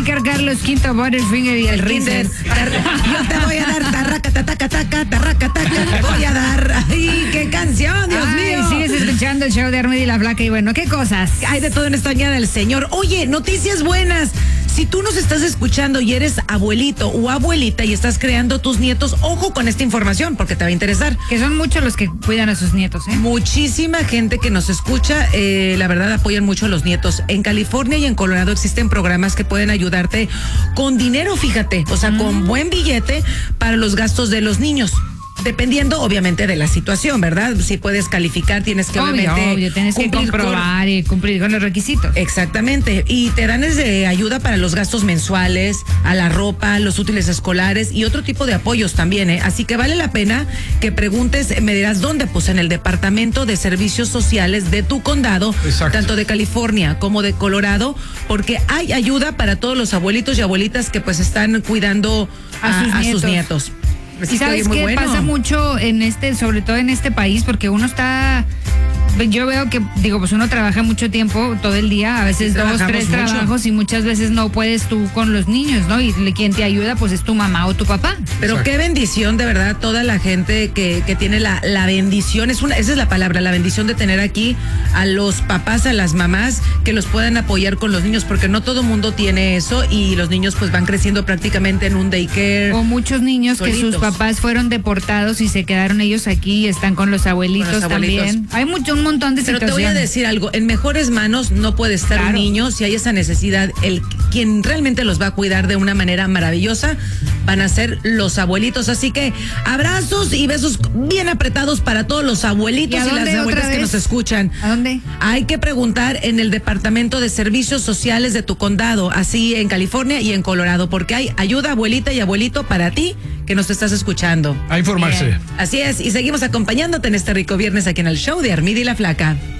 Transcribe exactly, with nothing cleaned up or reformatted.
Oscar Carlos Quinto, Butterfinger y el Rinder. Yo te voy a dar tarraca, taca, taca, tarraca, taca, te voy a dar. ¡Ay, qué canción, Dios Ay, mío! sigues escuchando el show de Armida y la Flaca y bueno, ¿qué cosas? Hay de todo en esta mañana del Señor. Oye, noticias buenas. Si tú nos estás escuchando y eres abuelito o abuelita y estás creando tus nietos, ojo con esta información porque te va a interesar. Que son muchos los que cuidan a sus nietos, ¿eh? Muchísima gente que nos escucha, eh, la verdad apoyan mucho a los nietos. En California y en Colorado existen programas que pueden ayudarte con dinero, fíjate, o sea, mm. con buen billete para los gastos de los niños. Dependiendo, obviamente, de la situación, ¿verdad? Si puedes calificar, tienes que, obvio, obviamente, obvio, tienes que comprobar con... y cumplir con los requisitos. Exactamente. Y te dan desde ayuda para los gastos mensuales, a la ropa, los útiles escolares y otro tipo de apoyos también, ¿eh? Así que vale la pena que preguntes, me dirás, ¿dónde? Pues en el Departamento de Servicios Sociales de tu condado, Exacto. tanto de California como de Colorado, porque hay ayuda para todos los abuelitos y abuelitas que pues están cuidando a, a, sus, a nietos. sus nietos. Y sabes qué bueno. pasa mucho en este, sobre todo en este país, porque uno está, yo veo que, digo, pues uno trabaja mucho tiempo, todo el día, a veces dos, tres mucho. trabajos y muchas veces no puedes tú con los niños, ¿no? Y quien te ayuda, pues es tu mamá o tu papá. Pero Exacto. qué bendición, de verdad, toda la gente que, que tiene la, la bendición, es una, esa es la palabra, la bendición de tener aquí a los papás, a las mamás, que los puedan apoyar con los niños, porque no todo mundo tiene eso y los niños pues van creciendo prácticamente en un daycare. O muchos niños solitos. Que sus papás fueron deportados y se quedaron ellos aquí y están con los abuelitos, con los abuelitos. también. Hay mucho, un montón de Pero situaciones. Pero te voy a decir algo, en mejores manos no puede estar claro. un niño si hay esa necesidad. El quien realmente los va a cuidar de una manera maravillosa van a ser los abuelitos. Así que abrazos y besos bien apretados para todos los abuelitos y, y las abuelas que nos escuchan. ¿A dónde? Hay que preguntar en el Departamento de Servicios Sociales de tu condado, así en California y en Colorado, porque hay ayuda abuelita y abuelito para ti que nos estás escuchando. A informarse. Bien. Así es, y seguimos acompañándote en este rico viernes aquí en el show de Armida y la Flaca.